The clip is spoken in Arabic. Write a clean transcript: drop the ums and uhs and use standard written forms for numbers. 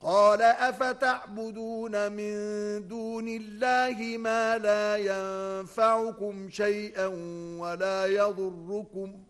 قال أفتعبدون من دون الله ما لا ينفعكم شيئا ولا يضركم